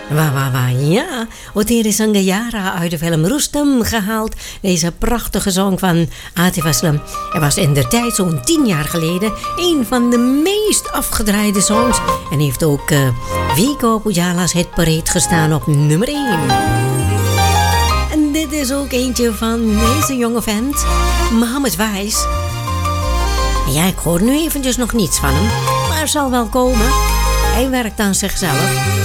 Ja, Otere Sanghayara uit de film Rustem gehaald. Deze prachtige song van Atif Aslam. Hij was in de tijd, zo'n 10 jaar geleden, een van de meest afgedraaide songs. En heeft ook weken op Ujala's hitparade gestaan op nummer 1. En dit is ook eentje van deze jonge vent, Mohammed Wijs. Ja, ik hoor nu eventjes nog niets van hem, maar zal wel komen. Hij werkt aan zichzelf.